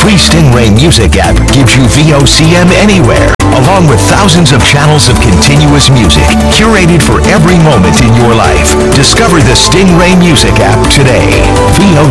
free Stingray Music app gives you VOCM anywhere, along with thousands of channels of continuous music, curated for every moment in your life. Discover the Stingray Music app today. VOCM.